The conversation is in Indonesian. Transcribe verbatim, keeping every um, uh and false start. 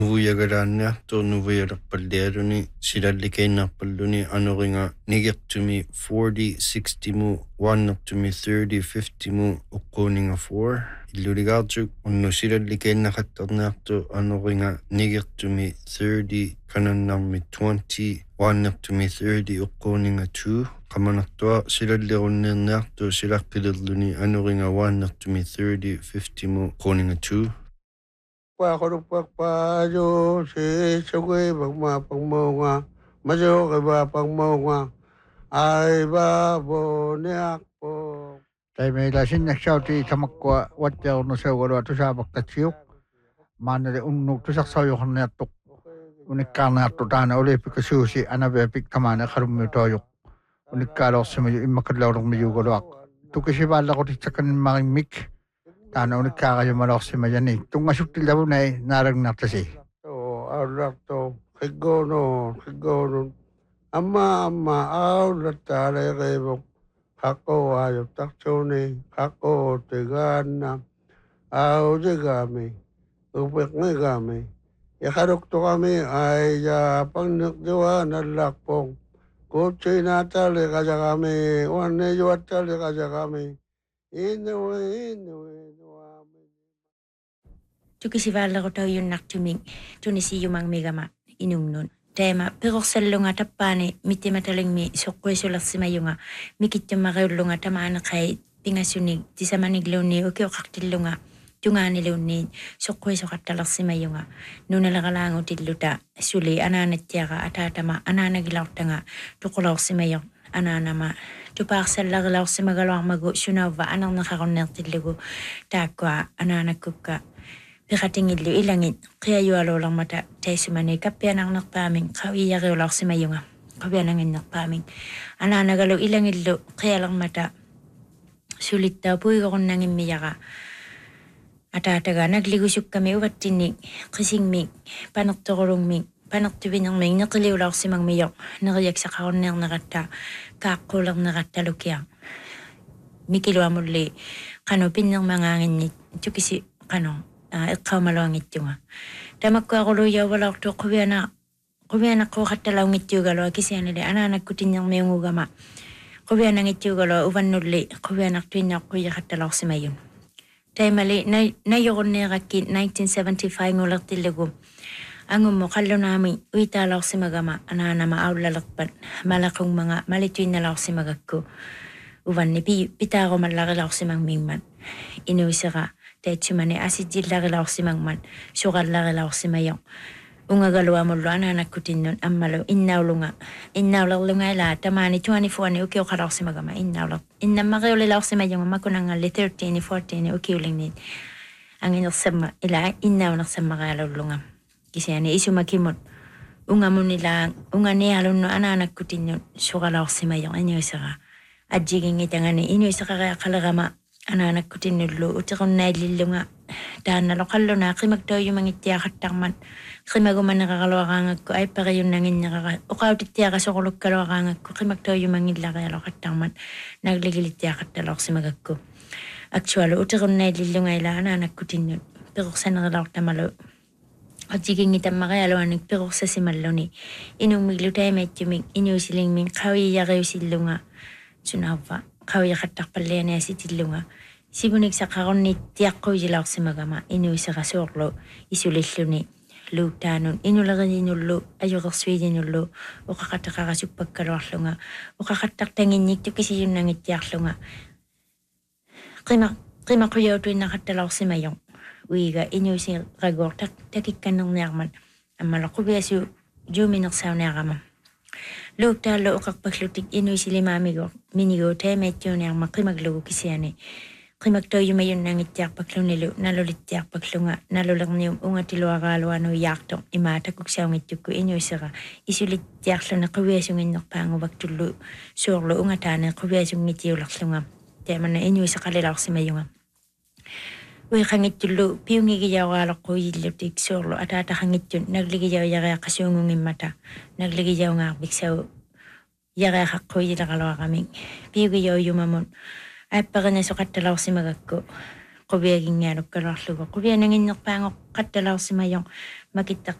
Nuvujagalaaneartu nuvujalerpallialuni silallikainnarpalluni anuringa nigertumi forty sixty mu uannertumi thirty fifty mu uqquuninga four illuligaartuk unnu silallikainnaqattarneartu anuringa nigertumi thirty kanannarmi twenty uannertumi thirty uqquuninga two qamanartua silallerunneerneartu silaqqilirluni anuringa uannertumi thirty fifty mu uqquuninga two qua có lúc bác ba jo se cho cái bác mà bằng mơ nga mà jo cái ba bằng mơ nga ai ba bo nè bo tai me la sinna shauti tamakwa watta no sewalo to sa bakka chiuk manale unnu to sa sayo khonna to unikana to dana ole pik susi anabe pik tamana kharum to yok unikalo sema immakalo ro mi yugolo to ke shiba la ko tsakan ma mik tana unikaka yo malo sema yani tunga sukti labu nai narang natasi to arak to kegono kegono amma amma au la ta le ke bo kako ayo tak chone kako te gana au je game upek ngai game ya harok to kami ay ya pang nak jawa na lakpong ko china ta le ka ja kami wan ne yo ta le ka ja kami inu inu Tukisivallerutau yunnartuming tunisi yumang megama inungnun. Teema perorsallunga tappaani mittimatalingmi soqquisulersimayunga mikittummaqiullunga tamaanaqai pingasunig tisamaniglunni ukioqartillunga tungaaniluunniin soqquisuqattalersimayunga nunalaqalaangutilluta suli anaanattiaqa ataatama anaanagilartanga tuqulorsimayoq anaanama tupaarsallarilorsimagaluarmagu sunauva anerneqarunneertillugu taakkua anaanakkukka Pikatingillu ilangit qiyayualuularmata taisumani kappianarnerpaamin qawiyariularsimayunga qawiananginnerpaamin anaanagalu ilangillu qiyalarmata sulittaa puigorunnaangimmiyaqa ataataga nagligusukkami uvattinni qisingmi panertorulungmi panertuvinermi neqiliularsimangmiyoq neriaksaqarunneerneqatta kaaqquulerneqattalukia mikiluamulli qanu pinnermangaanginnit tukisi qano iqqaumaloangittunga tamakkuaquluyauvalartu quviana quviana quuqattalaungittiugalua kisianile anaanakkutinnermiungugama quvianangittiugalua uvannulli quvianartuinnaaqquiaqattalaorsimayun taimali nayorunneeqakki nineteen seventy-five ngulertillugu angummu qallunaami uitaalaorsimagama anaanama aullalerpat malaqungmanga malituinnalaorsimagakku uvanni pitaarumallarilorsimangmingmat inuisera taitsumani asijillarilaorsimangman suqallarilaorsimayoq ungagaluamullu anaanakkutinnun ammalu innaulunga innaulerlunga ila tamaani twenty-four ni ukioqalaorsimagama innauler innammaqiulilaorsimayunga makunangalli thirteen fourteen ukiulingniit anginersamma ila innaunersammaqalullunga kisiani isumakimut ungamunilaang unganialunnu anaanakkutinnun suqalaorsimayoq inuisera ajjigingitangani inuisera qalagama anaanakkutinullu utiqunnaillillunga taannaloqalluna qimaktoyumangittiaqattarmat qimagumaneqaqaluaqaangakku aippariunnanginneqaqa uqautittiaqasoqulukkaluaqaangakku qimaktoyumangillarialoqattarmat nagligilittiaqattaloorsimagakku actualu utiqunnaillillunga ila anaanakkutinnu peqorsanerilortamalu ajjigingitammaqaluanik peqorsasimalluni inummiglutaimaittumik inuusilingmin qawiyariusillunga sunavva qawiyaqattarpalliani asitillunga sibunik saqarunni tiaqquyilorsimagama inuisaqasuorlu isulilluni luutaanun inulerinullu ajuqersuilinullu uqaqattaqarasuppakkaluarlunga uqaqattartanginnik tukisiyunnangittiarlunga qima qimaquyautuinnaqattalaorsimayoq uiga inuisiragor takikkannerniarman ammaloqubiasu juuminersauniaqama luuktaallu uqarpaklutik inuisilimaamigo minigo taimaittuuniarma qimaglugu kisiani qimaktoyumayunnangittiarpaklunilu nalulittiarpaklunga nalulernium ungatiluaraaluanuiyaarto imaatakuksaungittukku inuisera isulittiarluna qiviasunginnerpaanguvaktullu suorlu ungataane qiviasungitiulerlunga taamana inuisaqalilaorsimayunga uiqangittullu piungigijauraaloqquyillutik suorlu ataataqangittun nagligijaujariaqqasuungungimmata nagligijaungaarpiksau jariaqaqquyilaqaluaqaming piugijauyumamun aippaqinasoqattalaorsimagakku quviagingialukkaluarlugu quviananginnerpaangoq qattalaorsimayoq makitaq